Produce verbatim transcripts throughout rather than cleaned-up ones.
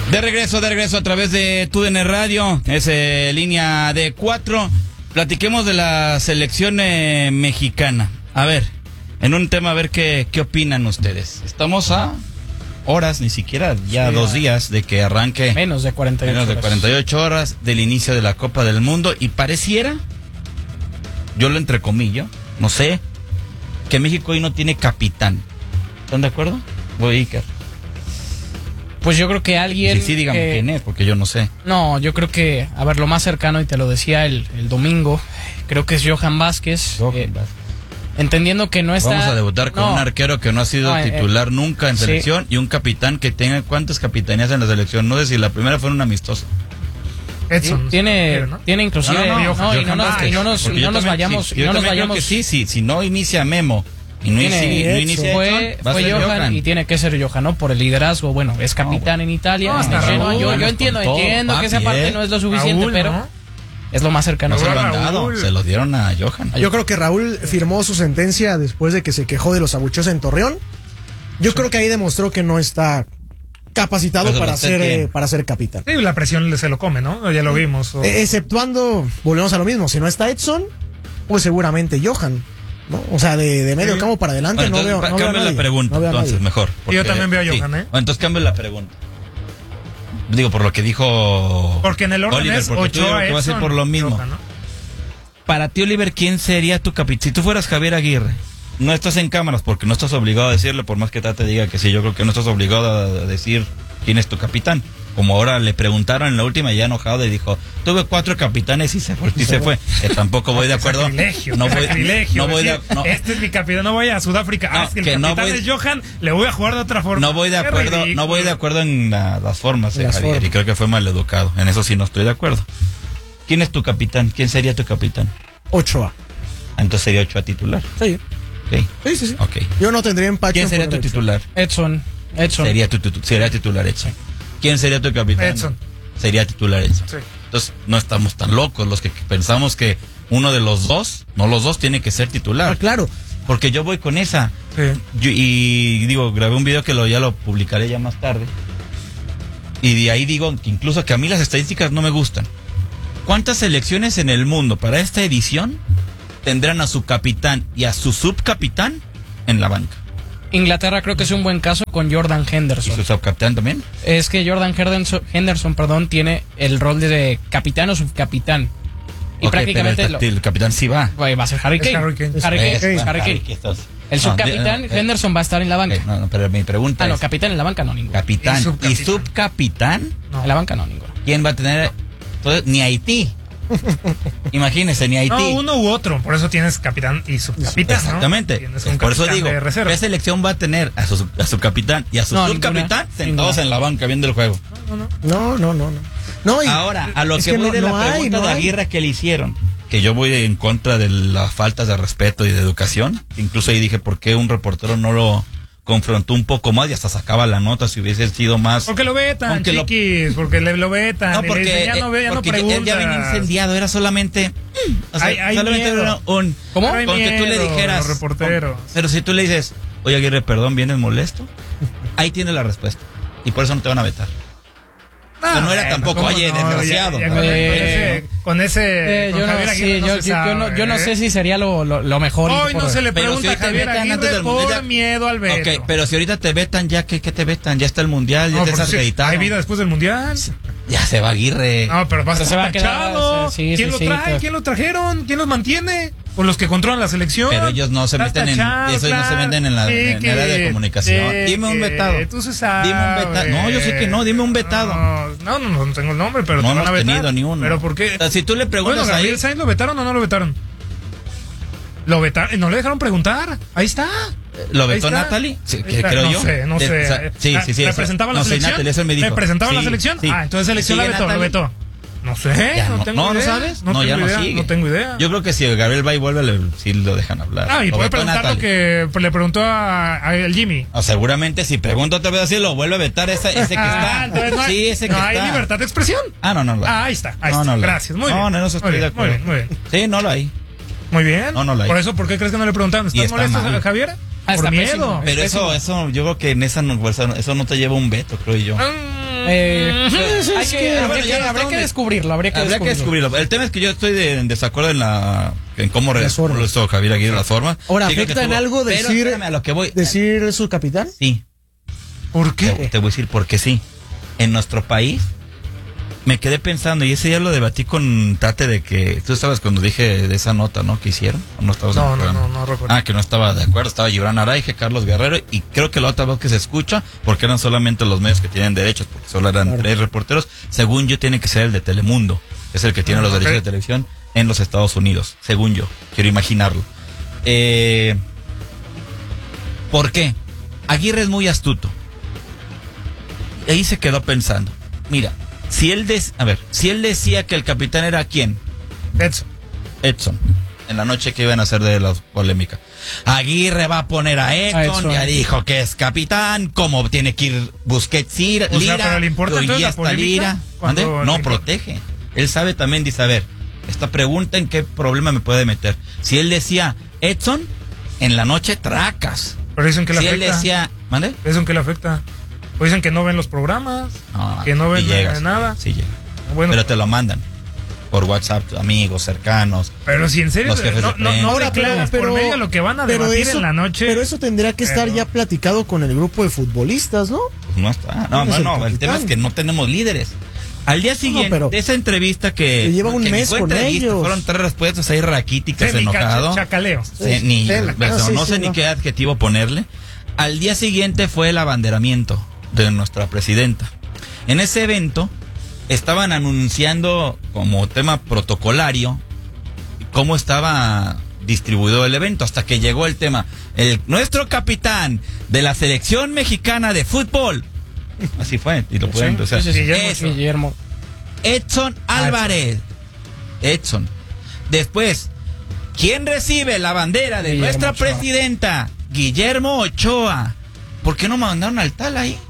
De regreso, de regreso a través de T U D N Radio, es eh, línea de cuatro. Platiquemos de la selección eh, mexicana. A ver, en un tema, a ver qué, qué opinan ustedes. Estamos a horas, ni siquiera ya sí, dos días de que arranque. Menos de cuarenta y ocho menos de cuarenta y ocho horas del inicio de la Copa del Mundo. Y pareciera, yo lo entrecomillo, no sé, que México hoy no tiene capitán. ¿Están de acuerdo? Voy, Iker. Pues yo creo que alguien... Sí, sí, dígame que... quién es, porque yo no sé. No, yo creo que, a ver, lo más cercano, y te lo decía el, el domingo, creo que es Johan Vázquez. Johan eh, Vázquez. Entendiendo que no está... Vamos a debutar con no. un arquero que no ha sido no, titular eh, nunca en sí. selección y un capitán que tenga cuántas capitanías en la selección. No sé si la primera fue un amistoso. Edson. Tiene, ¿no? tiene inclusive... No, no, no, no, y no Johan nos, Vázquez. y no nos, Porque y yo no nos también- vayamos... sí, y yo no nos también creo vayamos... que sí, sí, si no inicia Memo y no Tiene, inicia, no inicia fue, Edson, va a fue ser Johan, Johan. y tiene que ser Johan, ¿no? Por el liderazgo, bueno, es capitán No, en Italia. no, en hasta Genoa. Raúl, yo, yo con entiendo, todo, entiendo papi, que esa parte eh. no es lo suficiente, Raúl, pero ¿no? es lo más cercano. No se lo han Raúl. dado, se lo dieron a Johan. Yo creo que Raúl firmó su sentencia después de que se quejó de los abucheos en Torreón. Yo creo que ahí demostró que no está capacitado Pero para lo sé ser, quién. eh, para ser capitán. Sí, la presión se lo come, ¿no? Ya lo vimos. O... Eh, exceptuando, volvemos a lo mismo, si no está Edson, pues seguramente Johan, ¿no? O sea, de, de medio Sí. campo para adelante Bueno, no entonces, veo, no veo a cambia la nadie, pregunta, no veo a entonces, nadie. mejor. Yo también veo a Johan, ¿eh? Bueno, entonces cambia la pregunta. Digo, por lo que dijo Porque en el orden Oliver, es porque tú Ochoa, digo que va a ser Edson, por lo mismo. Johan, ¿no? Para ti, Oliver, ¿quién sería tu capitán? Si tú fueras Javier Aguirre, no estás en cámaras porque no estás obligado a decirlo, por más que te diga que sí, yo creo que no estás obligado a decir quién es tu capitán. Como ahora le preguntaron en la última, ya enojado, y dijo, tuve cuatro capitanes y se fue. Y se fue. Eh, tampoco voy de acuerdo. Sacrilegio, no voy, sacrilegio, no voy de, decir, no, este es mi capitán, no voy a Sudáfrica. No, ah, es que el que no capitán voy- es Johan, le voy a jugar de otra forma. no voy de Qué acuerdo, ridículo. no voy de acuerdo en la- las formas, eh, Las Javier, formas. y creo que fue maleducado. En eso sí no estoy de acuerdo. ¿Quién es tu capitán? ¿Quién sería tu capitán? Ochoa. Entonces sería Ochoa titular. Sí, Okay. sí, sí. sí. Ok. Yo no tendría empacho. ¿Quién en sería tu poner a Edson. titular? Edson, Edson. Sería, tu, tu- tu- sería titular Edson. ¿Quién sería tu capitán? Edson. Sería titular Edson. Sí. Entonces no estamos tan locos los que pensamos que uno de los dos, no los dos, tiene que ser titular. Ah, claro. Porque yo voy con esa. Sí. Yo- y digo, grabé un video que lo, ya lo publicaré ya más tarde. Y de ahí digo que incluso que a mí las estadísticas no me gustan. ¿Cuántas selecciones en el mundo para esta edición tendrán a su capitán y a su subcapitán en la banca? Inglaterra creo que es un buen caso con Jordan ¿Y Henderson. su subcapitán también? Es que Jordan Henderson, Henderson perdón, tiene el rol de capitán o subcapitán. Y Ok, prácticamente pero el, lo- el capitán sí va. va a ser Harry Es Kane. Harry Kane. Harry Kane, Es- Harry ah, Kane. Harry, ¿qué estás? El No, subcapitán de- no, eh, Henderson va a estar en la banca. eh, no, no, pero mi pregunta Ah, no, es, capitán en la banca no, ninguno. capitán Y y subcapitán. subcapitán, No. En la banca no, ninguno. ¿quién va a tener? Entonces, ni Haití. Imagínese, ni Haití. No, uno u otro. Por eso tienes capitán y subcapitán, ¿no? Exactamente. Tienes un Por eso capitán digo, de reserva. ¿qué selección va a tener a su, a su capitán y a su No, subcapitán ninguna, sentados ninguna. en la banca viendo el juego? No, no, no, no. No, y- Ahora, a lo es que, voy no- de la no hay, pregunta no de hay. Aguirre que le hicieron, que yo voy en contra de las faltas de respeto y de educación. Incluso ahí dije, ¿por qué un reportero no lo confrontó un poco más y hasta sacaba la nota si hubiese sido más? Porque lo vetan, Aunque lo- chiquis, porque le, lo vetan. No, y le porque, dicen, ya no ve, ya eh, no porque él preguntas. ya venía incendiado, era solamente... O sea, Hay- hay solamente miedo. era un... ¿Cómo? Hay Con que tú le miedo, dijeras... los reporteros. con- pero si tú le dices, oye Aguirre, perdón, ¿vienes molesto? Ahí tienes la respuesta. Y por eso no te van a vetar. Pero no era bueno, tampoco, ¿cómo oye, no? desgraciado. Ya- ya con, Eh, con ese, con ese Eh, con yo, no, Javier sí, Aguirre no yo, se yo- sabe, yo no, yo no ¿eh? sé si sería lo, lo, lo mejor. Hoy no por- se le Pero pregunta si a hoy te Javier vetan antes Aguirre del Mundial, por ya- miedo al veto. Ok, pero si ahorita te vetan, ya que, que te vetan, ya está el mundial, ya No, te pero estás sí, acreditado. ¿hay vida después del mundial? Ya se va Aguirre. No, pero vas a Pero se va estar a quedar, tachado. sí, sí, ¿Quién sí, lo sí, trae? pero- ¿Quién lo trajeron? ¿Quién los mantiene? Pues los que controlan la selección. Pero ellos no se Estás meten en tachado, eso, no se claro. meten en la Sí, en que- el área de comunicación. sí, Dime un que vetado. Tú se sabes. Dime un vetado. No, yo sé que no, dime un vetado. No, no, no, no tengo el nombre, pero No te van hemos a vetar. tenido ni uno. ¿Pero por qué? O sea, si tú le preguntas Bueno, ahí, Gabriel Sainz, ¿lo vetaron o no lo vetaron? ¿Lo vetaron? ¿No le dejaron preguntar? Ahí está. ¿lo Ahí vetó está. Natalie? Sí, Ahí que está. creo no yo. sé, no De- sé. o sea, sí, sí, sí. eso- ¿Representaban la no, sí, selección? Natalie, eso me dijo. ¿Representaban la Sí, selección? sí. Ah, entonces selección la ¿Sigue vetó, lo Natalie? vetó. No sé, Ya no, no, tengo no, ¿no idea. sabes? No, No, ya tengo no idea, sigue. no tengo idea. Yo creo que si Gabriel va y vuelve, le, sí lo dejan hablar. Ah, y Lo puede vetó preguntar lo Natalie. que pues, le preguntó a, a el Jimmy. O seguramente si pregunta otra vez así, lo vuelve a vetar ese, ese que Ah, está. entonces no hay, Sí, ese que no hay está. libertad de expresión. Ah, no, no lo hay. Ah, ahí está, ahí No, está. no lo hay. Gracias, muy No, bien. no, no, eso estoy muy de bien, acuerdo. Muy bien, muy bien. Sí, no lo hay. Muy bien. No, no lo hay. Por eso, ¿por qué crees que no le preguntaron? Y ¿Estás está molesto, mal. Javier? Ah, Por está miedo. pésimo. Pero eso, eso, yo creo que en esa no, eso no te lleva un veto, creo yo. Mm, Eh, es hay que, que- habría bueno, que- ya no habría sé que dónde- descubrirlo, habría que Habría que descubrirlo. descubrirlo. El tema es que yo estoy de- en desacuerdo en la en cómo Las resolvió formas. esto Javier Aguirre las formas. Ahora, Sí, creo que ¿afecta en estuvo- algo Pero decir, espérame, a lo que voy. decir su capitán? Sí. ¿Por Te, qué? te voy a decir por qué sí. En nuestro país me quedé pensando, y ese día lo debatí con Tate de que, tú sabes cuando dije de esa nota, ¿no? Que hicieron. ¿O no estabas en el No, no, programa? no, no recuerdo. Ah, que no estaba de acuerdo, estaba Gibran Araige, Carlos Guerrero, y creo que la otra voz que se escucha, porque eran solamente los medios que tienen derechos, porque solo eran Claro. tres reporteros, según yo tiene que ser el de Telemundo, es el que tiene Ah, los ok. derechos de televisión en los Estados Unidos, según yo, quiero imaginarlo. Eh, ¿Por qué? Aguirre es muy astuto. Y ahí se quedó pensando, mira, si él, des- a ver, si él decía que el capitán era ¿quién? Edson. Edson, en la noche que iban a hacer de la polémica. Aguirre va a poner a Edson, A Edson. ya dijo que es capitán, cómo tiene que ir Busquets, Lira, O sea, pero ¿le importa entonces la está polémica? Lira. Cuando ¿Mande? le No, importa. protege. Él sabe también, dice, a ver, esta pregunta en qué problema me puede meter. Si él decía Edson, en la noche tracas. Pero dicen que le Si él afecta. decía, ¿mande? Dicen que le afecta. O dicen que no ven los programas. No, que no ven sí llega, nada. Sí llega. Bueno, Pero te lo mandan por WhatsApp, amigos, cercanos. pero si en serio Los jefes no, de no, prensa. no Ahora, declaras por medio lo que van a pero debatir eso- en la noche. Pero eso tendría que estar Pero- ya platicado con el grupo de futbolistas, ¿no? Pues no está. No, ¿Quién es el no, el, capitán? tema es que no tenemos líderes. Al día siguiente, pero- de esa entrevista que. Que lleva un que ni mes fue con entrevista, ellos. Fueron tres respuestas ahí raquíticas, Semi- enojado. chacaleo. Sí, ni, Sí, pero no, sí, no sé sí, ni no. qué adjetivo ponerle. Al día siguiente fue el abanderamiento de nuestra presidenta. En ese evento estaban anunciando como tema protocolario cómo estaba distribuido el evento hasta que llegó el tema. El, nuestro capitán de la selección mexicana de fútbol. Así fue, y lo pueden Sí, o sea, sí, sí, Guillermo es Guillermo. Edson Álvarez. Edson. Después, ¿quién recibe la bandera de Guillermo nuestra Ochoa. presidenta? Guillermo Ochoa. ¿Por qué no mandaron al tal ahí?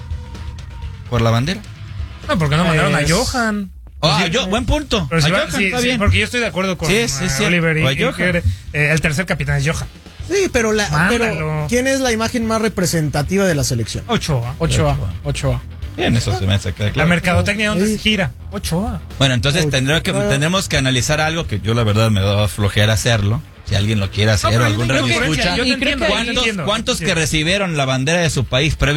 Por la bandera. No, porque no mandaron Es- a Johan. Ah, Sí, yo, buen punto. Pero si A va- Johan, sí, está sí, bien. porque yo estoy de acuerdo con Sí, sí, eh, sí. Oliver y, O a y Johan. que, eh, el tercer capitán es Johan. Sí, pero, la, Mándalo. pero ¿quién es la imagen más representativa de la selección? Ochoa. Ochoa. Ochoa. Bien, eso se me hace que La claro. mercadotecnia, ¿dónde Sí. se gira? Ochoa. Bueno, entonces Ochoa. tendrá que, tendremos que analizar algo que yo la verdad me da flojera hacerlo. Si alguien lo quiere hacer No, o pero algún yo radio creo que- escucha. yo te Y creo entiendo, que yo te ¿Cuántos, entiendo. cuántos Sí. que recibieron la bandera de su país previo